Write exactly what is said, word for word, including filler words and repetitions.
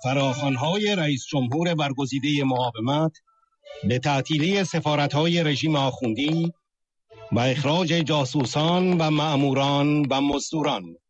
فراخوان‌های رئیس جمهور برگزیده مقاومت به تعطیلی سفارت‌های رژیم آخوندی و اخراج جاسوسان و مأموران و مزدوران.